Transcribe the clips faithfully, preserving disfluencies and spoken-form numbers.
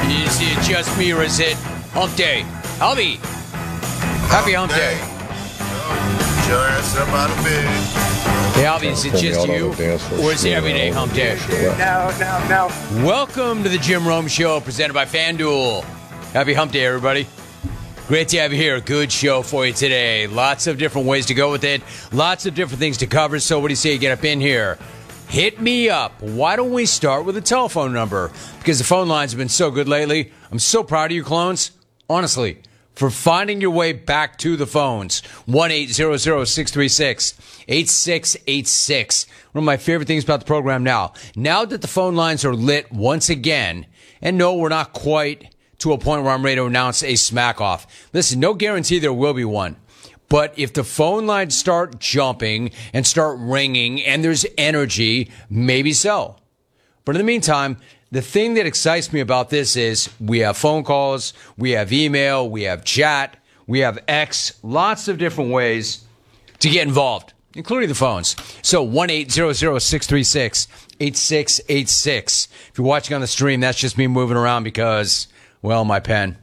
Is it just me or is it hump day? Albie, happy hump day. Get your ass up out of bed. Hey, Albie, is it just you or is it everyday hump day? No, no, no. Welcome to the Jim Rome Show, presented by FanDuel. Happy hump day, everybody. Great to have you here. Good show for you today. Lots of different ways to go with it. Lots of different things to cover. So what do you say you get up in here? Hit me up. Why don't we start with a telephone number? Because the phone lines have been so good lately. I'm so proud of you clones, honestly, for finding your way back to the phones. one eight hundred six three six eight six eight six. One of my favorite things about the program now. Now that the phone lines are lit once again, and no, we're not quite to a point where I'm ready to announce a smack off. Listen, no guarantee there will be one. But if the phone lines start jumping and start ringing and there's energy, maybe so. But in the meantime, the thing that excites me about this is we have phone calls, we have email, we have chat, we have X, lots of different ways to get involved, including the phones. So one eight hundred six three six eight six eight six. If you're watching on the stream, that's just me moving around because, well, my pen.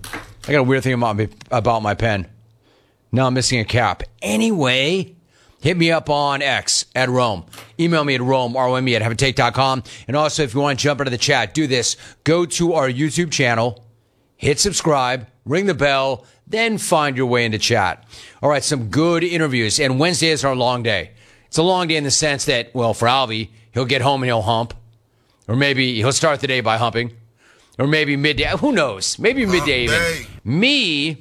I got a weird thing about me, about my pen. Now I'm missing a cap. Anyway, hit me up on X at Rome. Email me at Rome, R O M E, at have a take dot com. And also, if you want to jump into the chat, do this. Go to our YouTube channel, hit subscribe, ring the bell, then find your way into chat. All right, some good interviews. And Wednesday is our long day. It's a long day in the sense that, well, for Albie, he'll get home and he'll hump. Or maybe he'll start the day by humping. Or maybe midday. Who knows? Maybe midday even. Me...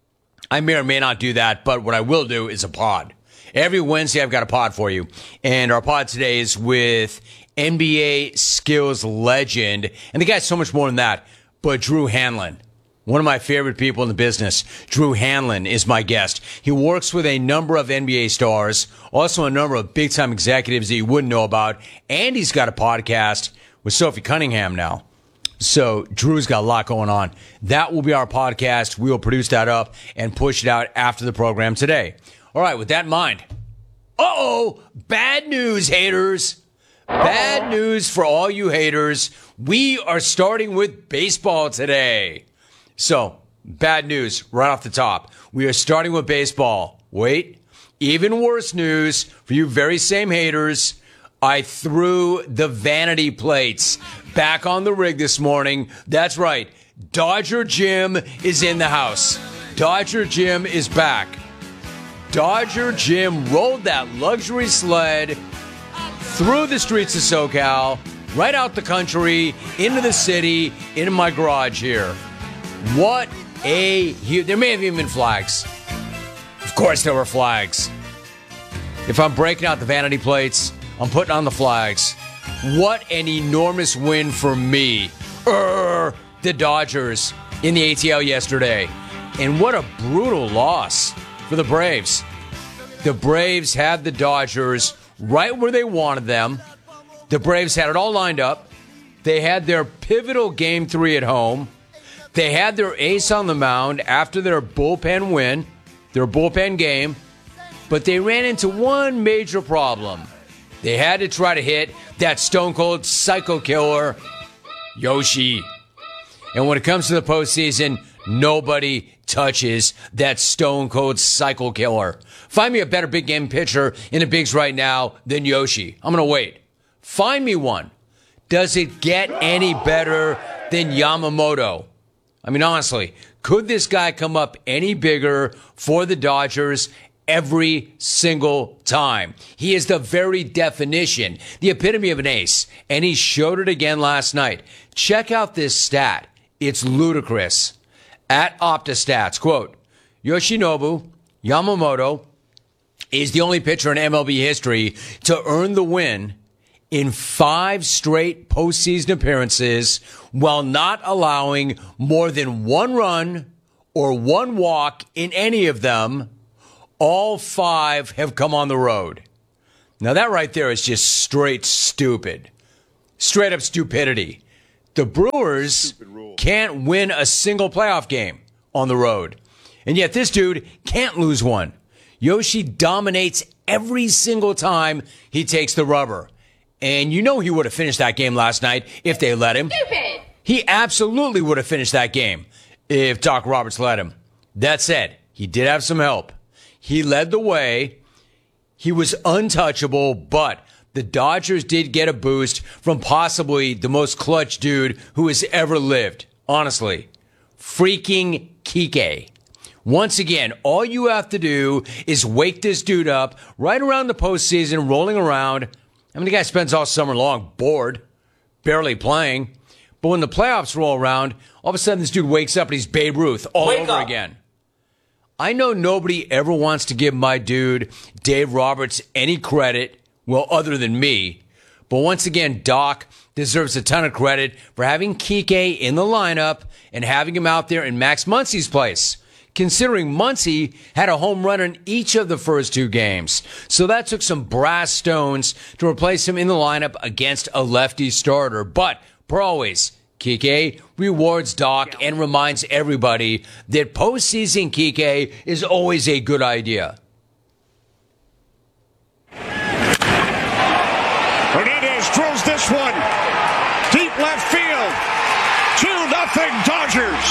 I may or may not do that, but what I will do is a pod. Every Wednesday, I've got a pod for you. And our pod today is with N B A skills legend. And the guy's so much more than that, but Drew Hanlen. One of my favorite people in the business. Drew Hanlen is my guest. He works with a number of N B A stars, also a number of big-time executives that you wouldn't know about. And he's got a podcast with Sophie Cunningham now. So Drew's got a lot going on. That will be our podcast. We will produce that up and push it out after the program today. All right, with that in mind. Uh-oh, bad news, haters. Bad news for all you haters. We are starting with baseball today. So, bad news right off the top. We are starting with baseball. Wait, even worse news for you very same haters. I threw the vanity plates back on the rig this morning. That's right. Dodger Jim is in the house. Dodger Jim is back. Dodger Jim rolled that luxury sled through the streets of SoCal, right out the country, into the city, into my garage here. What a... There may have even been flags. Of course there were flags. If I'm breaking out the vanity plates, I'm putting on the flags. What an enormous win for me. Urgh, the Dodgers in the A T L yesterday. And what a brutal loss for the Braves. The Braves had the Dodgers right where they wanted them. The Braves had it all lined up. They had their pivotal game three at home. They had their ace on the mound after their bullpen win, their bullpen game. But they ran into one major problem. They had to try to hit that stone-cold psycho killer, Yoshi. And when it comes to the postseason, nobody touches that stone-cold psycho killer. Find me a better big-game pitcher in the bigs right now than Yoshi. I'm going to wait. Find me one. Does it get any better than Yamamoto? I mean, honestly, could this guy come up any bigger for the Dodgers every single time? He is the very definition, the epitome of an ace, and he showed it again last night. Check out this stat. It's ludicrous. At OptaStats, quote, Yoshinobu Yamamoto is the only pitcher in M L B history to earn the win in five straight postseason appearances while not allowing more than one run or one walk in any of them. All five have come on the road. Now that right there is just straight stupid. Straight up stupidity. The Brewers can't win a single playoff game on the road. And yet this dude can't lose one. Yoshi dominates every single time he takes the rubber. And you know he would have finished that game last night if they let him. Stupid! He absolutely would have finished that game if Doc Roberts led him. That said, he did have some help. He led the way. He was untouchable, but the Dodgers did get a boost from possibly the most clutch dude who has ever lived. Honestly. Freaking Kike. Once again, all you have to do is wake this dude up right around the postseason, rolling around. I mean, the guy spends all summer long bored, barely playing. But when the playoffs roll around, all of a sudden this dude wakes up and he's Babe Ruth all Wake over up. again. I know nobody ever wants to give my dude, Dave Roberts, any credit, well, other than me. But once again, Doc deserves a ton of credit for having Kike in the lineup and having him out there in Max Muncy's place, considering Muncy had a home run in each of the first two games. So that took some brass stones to replace him in the lineup against a lefty starter. But, per always, Kike rewards Doc and reminds everybody that postseason Kike is always a good idea. Hernandez drills this one. Deep left field. two nothing Dodgers.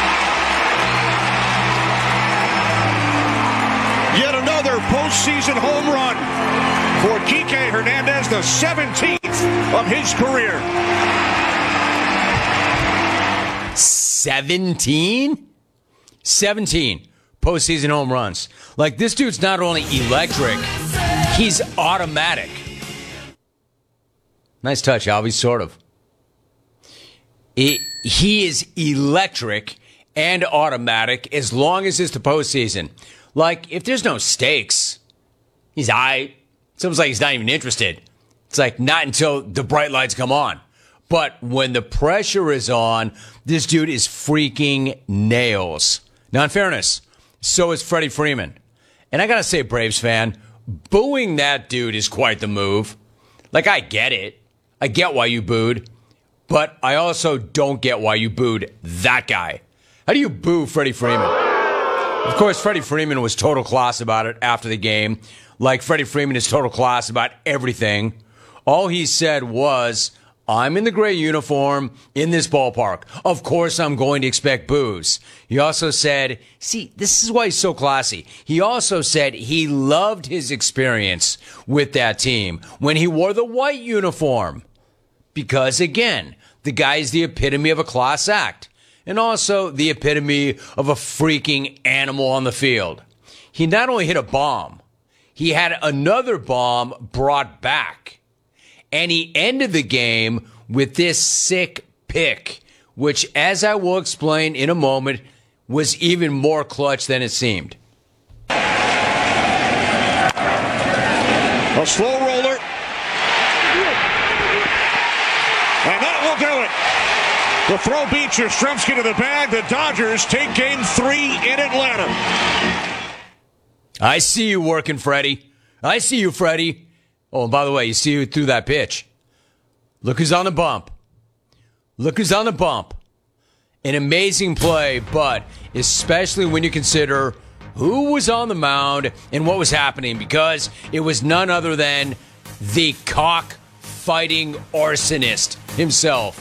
Yet another postseason home run for Kike Hernandez, the seventeenth of his career. seventeen? seventeen postseason home runs. Like, this dude's not only electric, he's automatic. Nice touch, Albie, sort of. It, he is electric and automatic as long as it's the postseason. Like, if there's no stakes, he's high. It's almost like he's not even interested. It's like not until the bright lights come on. But when the pressure is on, this dude is freaking nails. Now, in fairness, so is Freddie Freeman. And I gotta say, Braves fan, booing that dude is quite the move. Like, I get it. I get why you booed. But I also don't get why you booed that guy. How do you boo Freddie Freeman? Of course, Freddie Freeman was total class about it after the game. Like, Freddie Freeman is total class about everything. All he said was, I'm in the gray uniform in this ballpark. Of course, I'm going to expect boos. He also said, see, this is why he's so classy. He also said he loved his experience with that team when he wore the white uniform. Because, again, the guy is the epitome of a class act. And also the epitome of a freaking animal on the field. He not only hit a bomb, he had another bomb brought back. And he ended the game with this sick pick, which, as I will explain in a moment, was even more clutch than it seemed. A slow roller. And that will do it. The throw beats Yastrzemski to the bag. The Dodgers take game three in Atlanta. I see you working, Freddie. I see you, Freddie. Oh, and by the way, you see who threw that pitch. Look who's on the bump. Look who's on the bump. An amazing play, but especially when you consider who was on the mound and what was happening, because it was none other than the cock-fighting arsonist himself.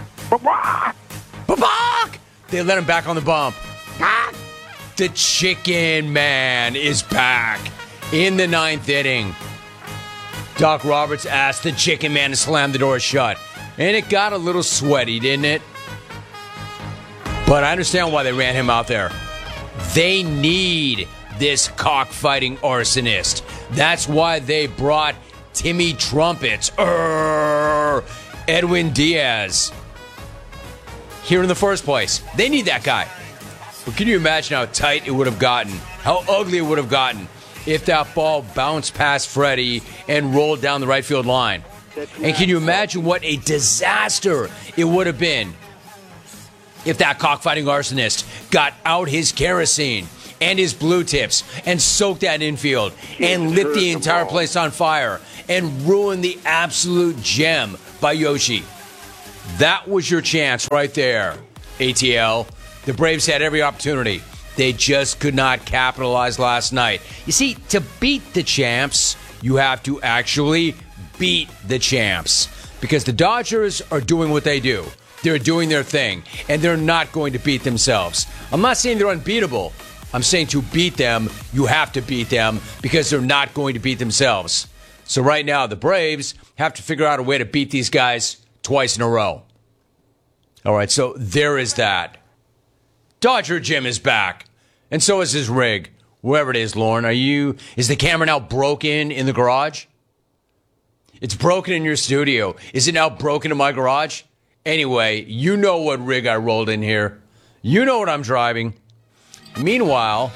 Babak! They let him back on the bump. The Chicken Man is back in the ninth inning. Doc Roberts asked the Chicken Man to slam the door shut. And it got a little sweaty, didn't it? But I understand why they ran him out there. They need this cockfighting arsonist. That's why they brought Timmy Trumpets, Urgh, Edwin Diaz here in the first place. They need that guy. But can you imagine how tight it would have gotten? How ugly it would have gotten if that ball bounced past Freddie and rolled down the right field line? And can you imagine what a disaster it would have been if that cockfighting arsonist got out his kerosene and his blue tips and soaked that infield and lit the entire place on fire and ruined the absolute gem by Yoshi? That was your chance right there, A T L. The Braves had every opportunity. They just could not capitalize last night. You see, to beat the champs, you have to actually beat the champs. Because the Dodgers are doing what they do. They're doing their thing, and they're not going to beat themselves. I'm not saying they're unbeatable. I'm saying to beat them, you have to beat them because they're not going to beat themselves. So right now, the Braves have to figure out a way to beat these guys twice in a row. All right, so there is that. Dodger Jim is back, and so is his rig. Wherever it is, Lauren, are you? Is the camera now broken in the garage? It's broken in your studio. Is it now broken in my garage? Anyway, you know what rig I rolled in here. You know what I'm driving. Meanwhile,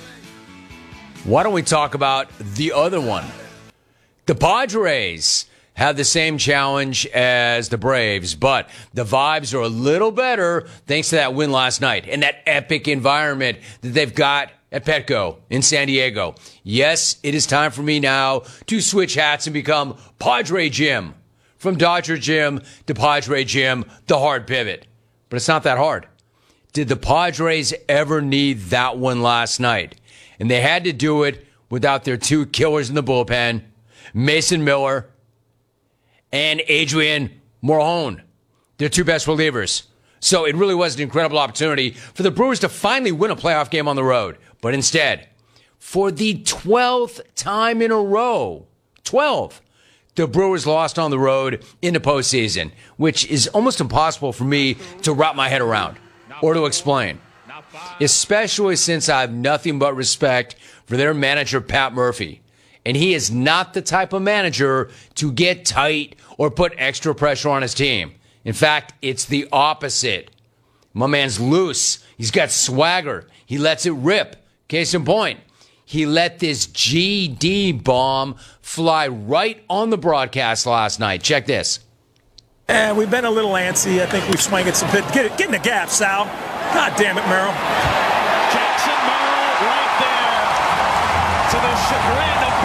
why don't we talk about the other one? The Padres have the same challenge as the Braves, but the vibes are a little better thanks to that win last night and that epic environment that they've got at Petco in San Diego. Yes, it is time for me now to switch hats and become Padre Jim. From Dodger Jim to Padre Jim, the hard pivot. But it's not that hard. Did the Padres ever need that one last night? And they had to do it without their two killers in the bullpen, Mason Miller and Adrian Morejon, their two best relievers. So it really was an incredible opportunity for the Brewers to finally win a playoff game on the road. But instead, for the twelfth time in a row, twelve, the Brewers lost on the road in the postseason, which is almost impossible for me to wrap my head around or to explain, especially since I have nothing but respect for their manager, Pat Murphy. And he is not the type of manager to get tight or put extra pressure on his team. In fact, it's the opposite. My man's loose. He's got swagger. He lets it rip. Case in point, he let this G D bomb fly right on the broadcast last night. Check this. And we've been a little antsy. I think we've swung it some bit. Get, it, get in the gap, Sal. God damn it, Merrill. Jackson Merrill right there. To the chagrin of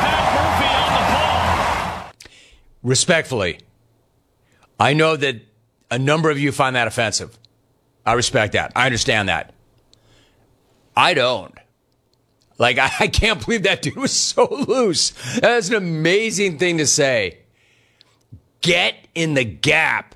Pat Murphy on the ball. Respectfully, I know that a number of you find that offensive. I respect that. I understand that. I don't. Like, I, I can't believe that dude was so loose. That's an amazing thing to say. Get in the gap.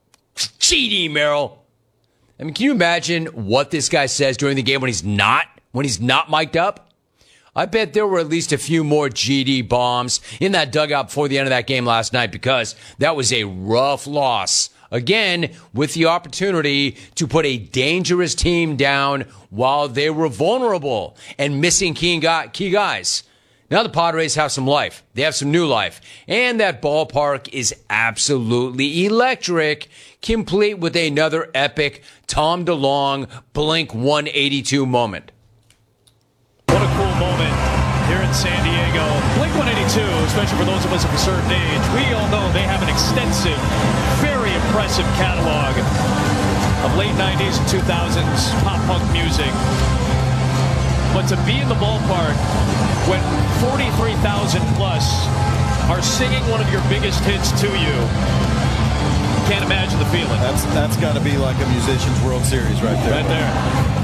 G D, Merrill. I mean, can you imagine what this guy says during the game when he's not, when he's not mic'd up? I bet there were at least a few more G D bombs in that dugout before the end of that game last night because that was a rough loss. Again, with the opportunity to put a dangerous team down while they were vulnerable and missing key guys. Now the Padres have some life. They have some new life. And that ballpark is absolutely electric, complete with another epic Tom DeLonge Blink one eighty-two moment. What a cool moment here in San Diego. Blink one eighty-two, especially for those of us of a certain age, we all know they have an extensive, very impressive catalog of late nineties and two thousands pop punk music. But to be in the ballpark when forty-three thousand plus are singing one of your biggest hits to you, can't imagine the feeling. That's that's got to be like a musician's World Series right there. Right there.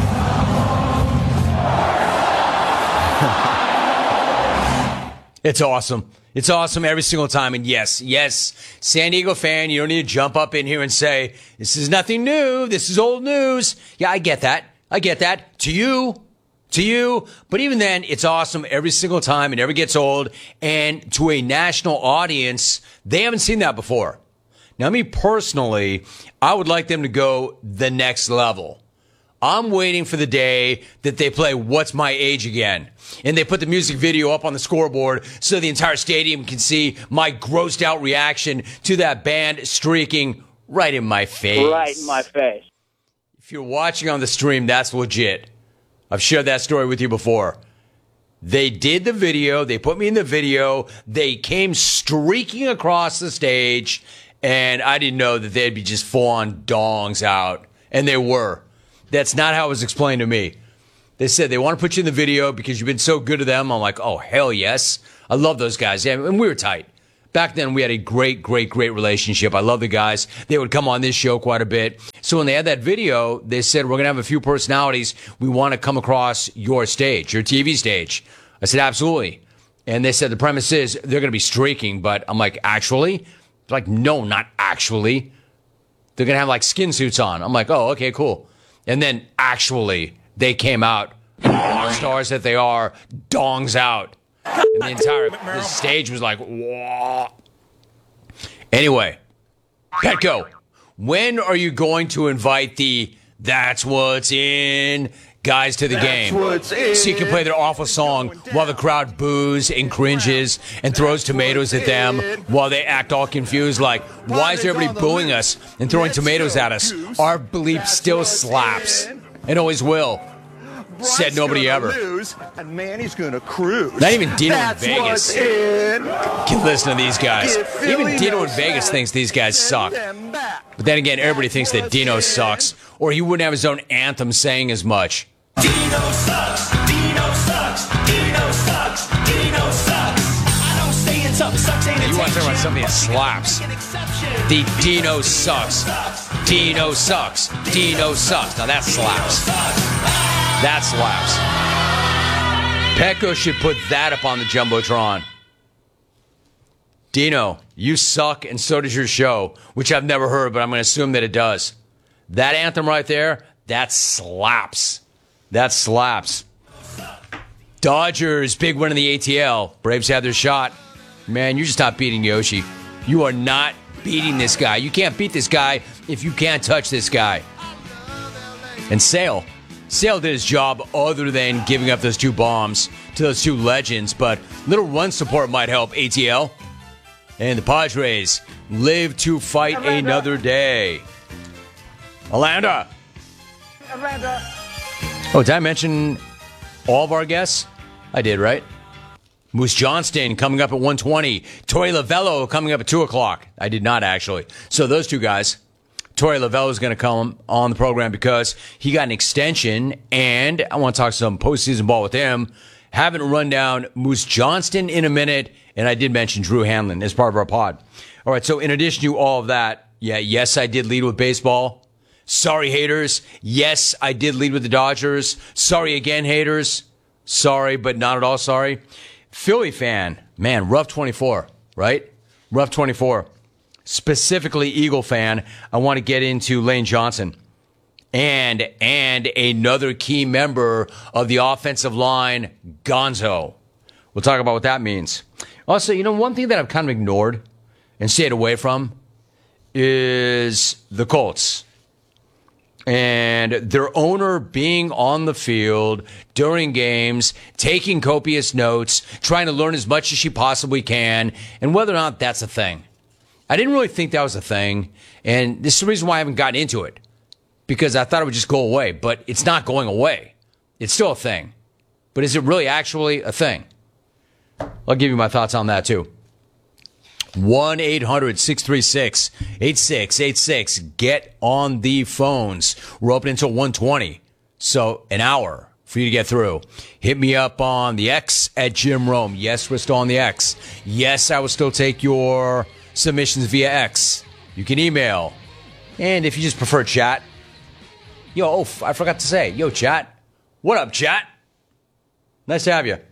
It's awesome. It's awesome every single time. And yes, yes, San Diego fan, you don't need to jump up in here and say, this is nothing new. This is old news. Yeah, I get that. I get that. To you, to you. But even then, it's awesome every single time. It never gets old. And to a national audience, they haven't seen that before. Now, me personally, I would like them to go the next level. I'm waiting for the day that they play What's My Age again. And they put the music video up on the scoreboard so the entire stadium can see my grossed out reaction to that band streaking right in my face. Right in my face. If you're watching on the stream, that's legit. I've shared that story with you before. They did the video. They put me in the video. They came streaking across the stage, and I didn't know that they'd be just full-on dongs out. And they were. That's not how it was explained to me. They said they want to put you in the video because you've been so good to them. I'm like, oh, hell yes. I love those guys. Yeah, and we were tight. Back then, we had a great, great, great relationship. I love the guys. They would come on this show quite a bit. So when they had that video, they said, we're going to have a few personalities. We want to come across your stage, your T V stage. I said, absolutely. And they said the premise is they're going to be streaking. But I'm like, actually? They're like, no, not actually. They're going to have like skin suits on. I'm like, oh, okay, cool. And then actually, they came out, stars that they are, dongs out. And the entire the stage was like, whoa. Anyway, Petco, when are you going to invite the That's What's In guys to the That's game? what's in. So you can play their awful song while the crowd boos and cringes and throws tomatoes at them while they act all confused like, why is everybody booing us and throwing tomatoes at us? Our belief still slaps and always will. Said nobody ever. Lose, and Manny's gonna cruise. Not even Dino in That's Vegas what's in. can listen to these guys. Give Philly Even Dino no in Vegas slack. thinks these guys suck. Send them back. But then again, everybody thinks that That's Dino what's sucks, in. or he wouldn't have his own anthem saying as much. Dino sucks. Dino sucks. Dino sucks. Dino sucks. I don't say it's up. Sucks ain't You want to talk about something that slaps? The Dino sucks. Dino sucks. Dino sucks. Now that slaps. That slaps. Petco should put that up on the Jumbotron. Dino, you suck, and so does your show, which I've never heard, but I'm going to assume that it does. That anthem right there, that slaps. That slaps. Dodgers, big win in the A T L. Braves had their shot. Man, you're just not beating Yoshi. You are not beating this guy. You can't beat this guy if you can't touch this guy. And Sale. Sale did his job other than giving up those two bombs to those two legends, but little run support might help A T L. And the Padres live to fight Atlanta. another day. Atlanta. Atlanta. Oh, did I mention all of our guests? I did, right? Moose Johnston coming up at one twenty. Torey Lavello coming up at two o'clock. I did not, actually. So those two guys. Torey Lavello is going to come on the program because he got an extension, and I want to talk some postseason ball with him. Haven't run down Moose Johnston in a minute, and I did mention Drew Hanlon as part of our pod. All right, so in addition to all of that, yeah, yes, I did lead with baseball. Sorry, haters. Yes, I did lead with the Dodgers. Sorry again, haters. Sorry, but not at all sorry. Philly fan, man, rough twenty-four, right? Rough twenty-four. Specifically Eagle fan, I want to get into Lane Johnson and and another key member of the offensive line, Gonzo. We'll talk about what that means. Also, you know, one thing that I've kind of ignored and stayed away from is the Colts and their owner being on the field during games, taking copious notes, trying to learn as much as she possibly can, and whether or not that's a thing. I didn't really think that was a thing, and this is the reason why I haven't gotten into it, because I thought it would just go away, but it's not going away. It's still a thing. But is it really actually a thing? I'll give you my thoughts on that, too. one eight hundred six three six eight six eight six. Get on the phones. We're open until one twenty, so an hour for you to get through. Hit me up on the X at Jim Rome. Yes, we're still on the X. Yes, I will still take your submissions via X. You can email. And if you just prefer chat, yo, oh, I forgot to say, yo, chat. What up, chat? Nice to have you.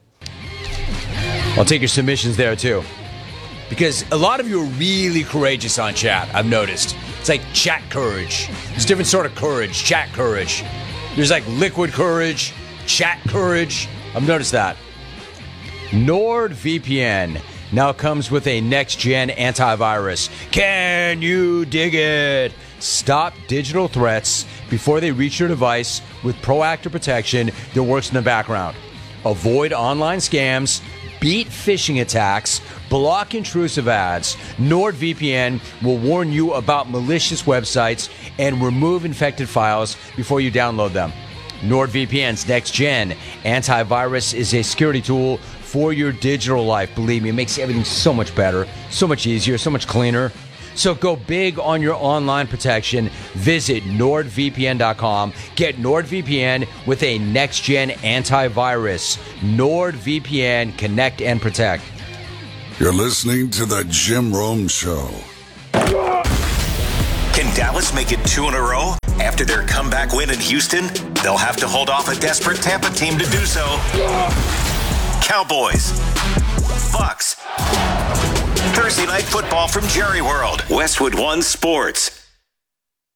I'll take your submissions there, too. Because a lot of you are really courageous on chat, I've noticed. It's like chat courage. There's a different sort of courage, chat courage. There's like liquid courage, chat courage. I've noticed that. NordVPN now comes with a next-gen antivirus. Can you dig it? Stop digital threats before they reach your device with proactive protection that works in the background. Avoid online scams, beat phishing attacks, block intrusive ads. NordVPN will warn you about malicious websites and remove infected files before you download them. NordVPN's next-gen antivirus is a security tool for your digital life. Believe me, it makes everything so much better, so much easier, so much cleaner. So go big on your online protection. Visit Nord V P N dot com. Get NordVPN with a next-gen antivirus. NordVPN, connect and protect. You're listening to The Jim Rome Show. Can Dallas make it two in a row? After their comeback win in Houston, they'll have to hold off a desperate Tampa team to do so. Cowboys. Bucks. Thursday Night Football from Jerry World. Westwood One Sports.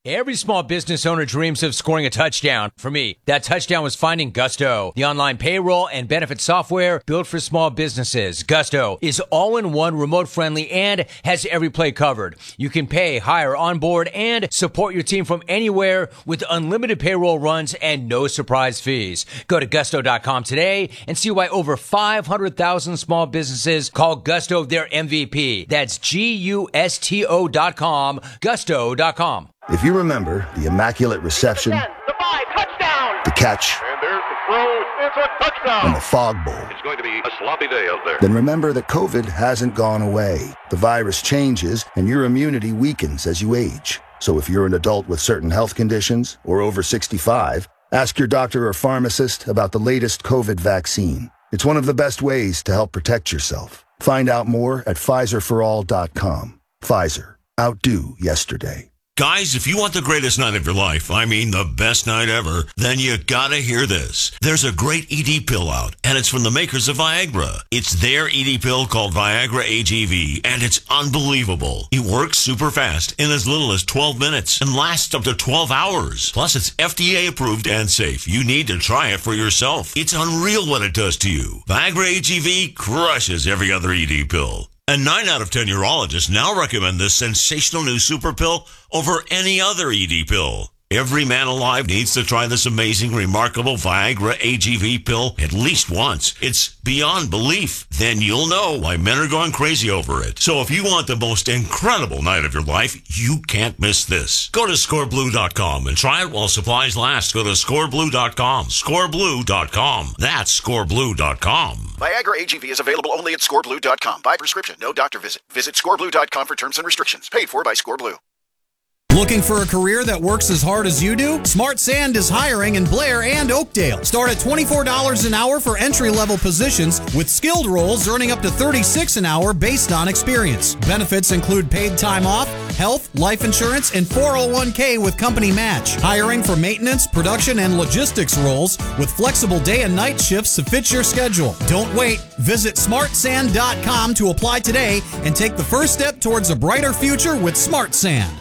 Every small business owner dreams of scoring a touchdown. For me, that touchdown was finding Gusto, the online payroll and benefit software built for small businesses. Gusto is all-in-one, remote-friendly, and has every play covered. You can pay, hire, onboard, and support your team from anywhere with unlimited payroll runs and no surprise fees. Go to gusto dot com today and see why over five hundred thousand small businesses call Gusto their M V P. That's G U S T O dot com, gusto dot com. If you remember the immaculate reception, ten, the five, touchdown. the catch, And there's the throw. It's a touchdown. and the fog bowl, It's going to be a sloppy day out there. then remember that COVID hasn't gone away. The virus changes and your immunity weakens as you age. So if you're an adult with certain health conditions or over sixty-five, ask your doctor or pharmacist about the latest COVID vaccine. It's one of the best ways to help protect yourself. Find out more at Pfizer for all dot com. Pfizer. Outdo yesterday. Guys, if you want the greatest night of your life, I mean the best night ever, then you gotta hear this. There's a great E D pill out, and it's from the makers of Viagra. It's their E D pill called Viagra A G V, and it's unbelievable. It works super fast in as little as twelve minutes and lasts up to twelve hours. Plus, it's F D A approved and safe. You need to try it for yourself. It's unreal what it does to you. Viagra A G V crushes every other E D pill. And nine out of ten urologists now recommend this sensational new super pill over any other E D pill. Every man alive needs to try this amazing, remarkable Viagra A G V pill at least once. It's beyond belief. Then you'll know why men are going crazy over it. So if you want the most incredible night of your life, you can't miss this. Go to score blue dot com and try it while supplies last. Go to score blue dot com. score blue dot com. That's score blue dot com. Viagra A G V is available only at score blue dot com. By prescription, no doctor visit. Visit score blue dot com for terms and restrictions. Paid for by ScoreBlue. Looking for a career that works as hard as you do? Smart Sand is hiring in Blair and Oakdale. Start at twenty-four dollars an hour for entry-level positions, with skilled roles earning up to thirty-six dollars an hour based on experience. Benefits include paid time off, health, life insurance, and four oh one k with company match. Hiring for maintenance, production, and logistics roles with flexible day and night shifts to fit your schedule. Don't wait. Visit smart sand dot com to apply today and take the first step towards a brighter future with Smart Sand.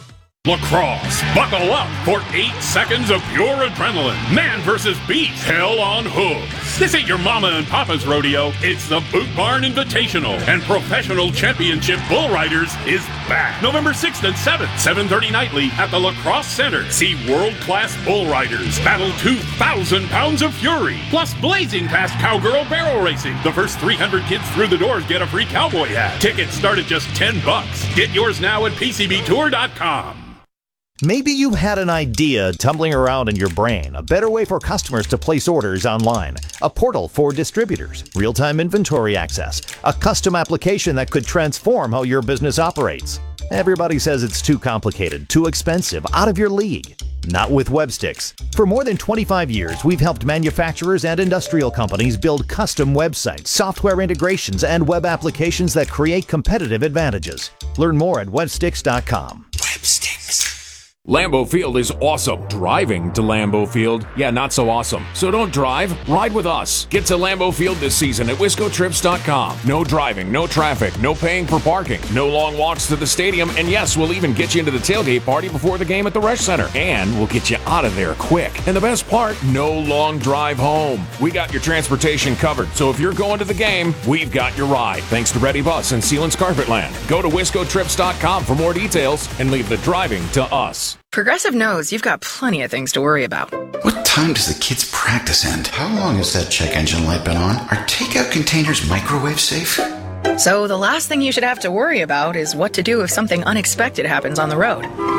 Lacrosse. Buckle up for eight seconds of pure adrenaline. Man versus beast. Hell on hooves. This ain't your mama and papa's rodeo. It's the Boot Barn Invitational. And Professional Championship Bull Riders is back. November sixth and seventh, seven thirty nightly at the Lacrosse Center. See world-class bull riders battle two thousand pounds of fury. Plus blazing past cowgirl barrel racing. The first three hundred kids through the doors get a free cowboy hat. Tickets start at just ten bucks. Get yours now at P C B tour dot com. Maybe you had an idea tumbling around in your brain, a better way for customers to place orders online, a portal for distributors, real-time inventory access, a custom application that could transform how your business operates. Everybody says it's too complicated, too expensive, out of your league. Not with Websticks. For more than twenty-five years, we've helped manufacturers and industrial companies build custom websites, software integrations, and web applications that create competitive advantages. Learn more at websticks dot com. Websticks. Lambeau Field is awesome. Driving to Lambeau Field, yeah, not so awesome. So don't drive, ride with us. Get to Lambeau Field this season at wisco trips dot com. No driving, no traffic, no paying for parking, no long walks to the stadium, and yes, we'll even get you into the tailgate party before the game at the Resch Center. And we'll get you out of there quick. And the best part, no long drive home. We got your transportation covered, so if you're going to the game, we've got your ride. Thanks to Ready Bus and Sealands Carpetland. Go to wisco trips dot com for more details and leave the driving to us. Progressive knows you've got plenty of things to worry about. What time does the kids' practice end? How long has that check engine light been on? Are takeout containers microwave safe? So the last thing you should have to worry about is what to do if something unexpected happens on the road.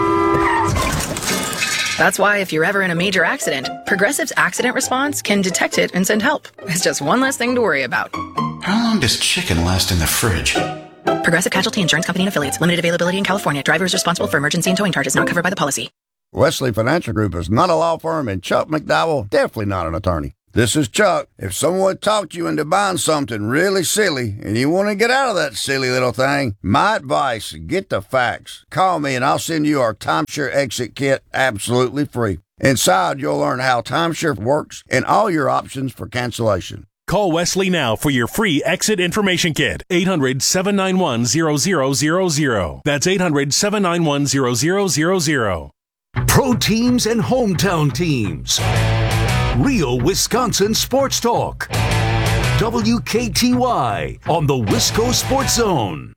That's why if you're ever in a major accident, Progressive's accident response can detect it and send help. It's just one less thing to worry about. How long does chicken last in the fridge? Progressive Casualty Insurance Company and Affiliates. Limited availability in California. Driver is responsible for emergency and towing charges not covered by the policy. Wesley Financial Group is not a law firm, and Chuck McDowell definitely not an attorney. This is Chuck. If someone talked you into buying something really silly and you want to get out of that silly little thing, my advice, get the facts. Call me and I'll send you our timeshare exit kit absolutely free. Inside, you'll learn how timeshare works and all your options for cancellation. Call Wesley now for your free exit information kit. eight hundred, seven nine one, zero zero zero zero. That's eight hundred, seven nine one, zero zero zero zero. Pro teams and hometown teams. Real Wisconsin Sports Talk. W K T Y on the Wisco Sports Zone.